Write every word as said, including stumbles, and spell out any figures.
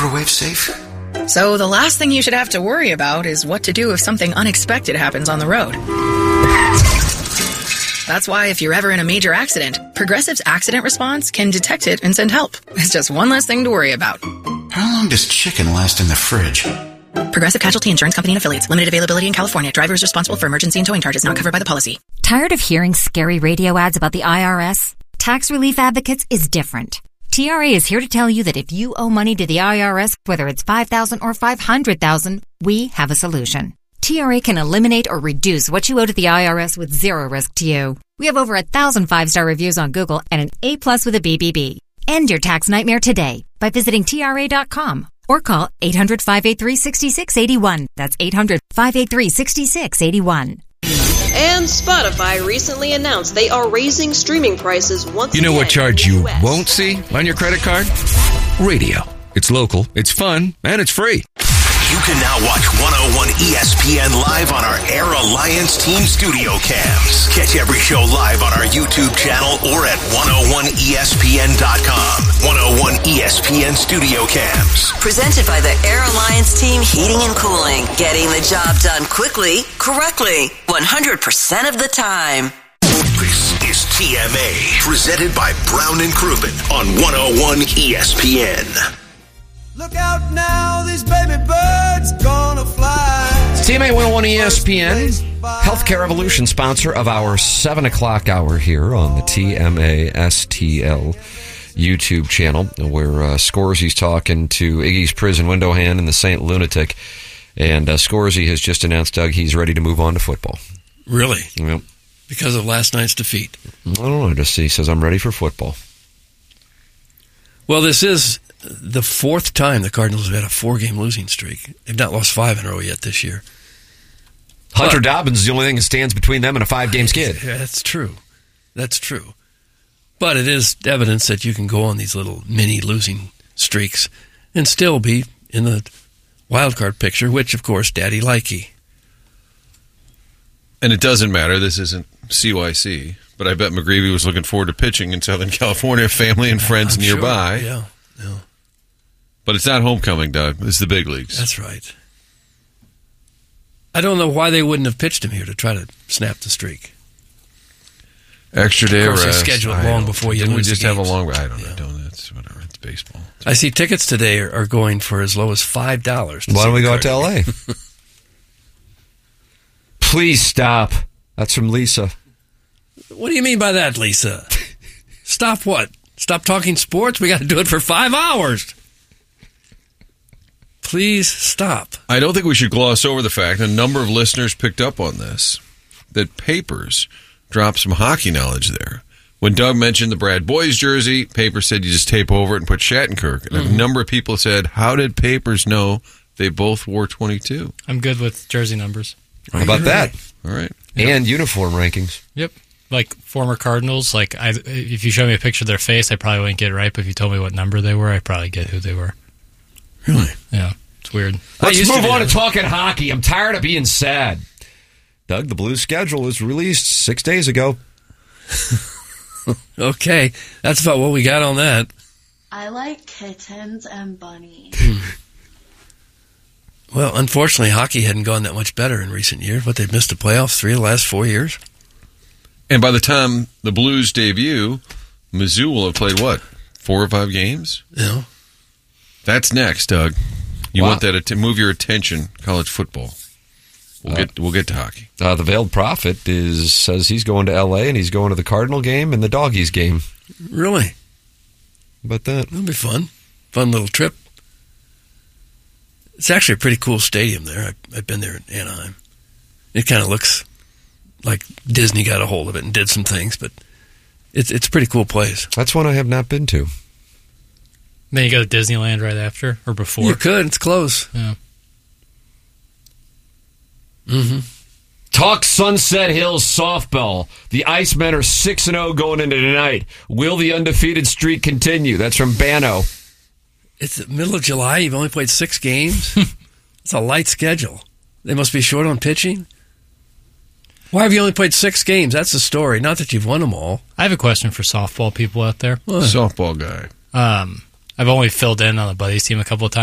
microwave safe? So the last thing you should have to worry about is what to do if something unexpected happens on the road. That's why if you're ever in a major accident, Progressive's accident response can detect it and send help. It's just one less thing to worry about. How long does chicken last in the fridge? Progressive Casualty Insurance Company and Affiliates. Limited availability in California. Drivers responsible for emergency and towing charges not covered by the policy. Tired of hearing scary radio ads about the I R S? Tax Relief Advocates is different. T R A is here to tell you that if you owe money to the I R S, whether it's five thousand dollars or five hundred thousand dollars, we have a solution. T R A can eliminate or reduce what you owe to the I R S with zero risk to you. We have over a thousand five-star reviews on Google and an A plus with a B B B. End your tax nightmare today by visiting T R A dot com or call eight hundred, five eight three, six six eight one. That's eight hundred, five eight three, six six eight one. And Spotify recently announced they are raising streaming prices once again. You know what charge you won't see on your credit card? Radio. It's local, it's fun, and it's free. You can now watch one oh one E S P N live on our Air Alliance Team Studio Cams. Catch every show live on our YouTube channel or at one oh one E S P N dot com. one oh one E S P N Studio Cams. Presented by the Air Alliance Team Heating and Cooling. Getting the job done quickly, correctly, one hundred percent of the time. This is T M A, presented by Brown and Crouppen on one oh one E S P N. Look out now, these baby birds gonna fly. T M A one oh one E S P N, Healthcare Evolution, sponsor of our seven o'clock hour here on the T M A S T L YouTube channel, where uh, Scorzy's talking to Iggy's prison window hand and the Saint Lunatic. And uh, Scorzy has just announced, Doug, he's ready to move on to football. Really? Yep. Because of last night's defeat? I don't know. Just he says, I'm ready for football. Well, this is the fourth time the Cardinals have had a four-game losing streak. They've not lost five in a row yet this year. Hunter but, Dobbins is the only thing that stands between them and a five-game skid. Yeah, that's true. That's true. But it is evidence that you can go on these little mini losing streaks and still be in the wild card picture, which, of course, Daddy likey. And it doesn't matter. This isn't C Y C. But I bet McGreevy was looking forward to pitching in Southern California, family and friends I'm nearby. Sure. Yeah, yeah. But it's not homecoming, Doug. It's the big leagues. That's right. I don't know why they wouldn't have pitched him here to try to snap the streak. Extra day of course, rest. Of course, scheduled long before you Didn't lose we just the have a games. long... I don't know. Yeah. Don't, it's whatever. It's baseball. It's I see tickets today are, are going for as low as five dollars. Why don't we go out to L A? Please stop. That's from Lisa. What do you mean by that, Lisa? Stop what? Stop talking sports? We got to do it for five hours. Please stop. I don't think we should gloss over the fact a number of listeners picked up on this, that Papers dropped some hockey knowledge there. When Doug mentioned the Brad Boyes jersey, Papers said you just tape over it and put Shattenkirk. And mm-hmm. a number of people said, how did Papers know they both wore twenty-two? I'm good with jersey numbers. How about that? All right. And yep. uniform rankings. Yep. Like former Cardinals, like I, if you show me a picture of their face, I probably wouldn't get it right. But if you told me what number they were, I'd probably get who they were. Really? Yeah. It's weird. Let's move on to talking hockey. I'm tired of being sad. Doug, the Blues schedule was released six days ago. Okay. That's about what we got on that. I like kittens and bunnies. Well, unfortunately, hockey hadn't gone that much better in recent years. But they've missed the playoffs three of the last four years. And by the time the Blues debut, Mizzou will have played, what, four or five games? Yeah. That's next, Doug. You wow. want that to move your attention, college football. We'll uh, get we'll get to hockey. Uh, the Veiled Prophet is says he's going to L A and he's going to the Cardinal game and the Doggies game. Really? How about that? That'll be fun. Fun little trip. It's actually a pretty cool stadium there. I, I've been there in Anaheim. It kind of looks like Disney got a hold of it and did some things, but it's it's a pretty cool place. That's one I have not been to. Then you go to Disneyland right after or before. You could. It's close. Yeah. Mm-hmm. Talk Sunset Hills softball. The Icemen are six and zero going into tonight. Will the undefeated streak continue? That's from Bano. It's the middle of July. You've only played six games. It's a light schedule. They must be short on pitching. Why have you only played six games? That's the story. Not that you've won them all. I have a question for softball people out there. What? Softball guy. Um, I've only filled in on the buddies team a couple of times.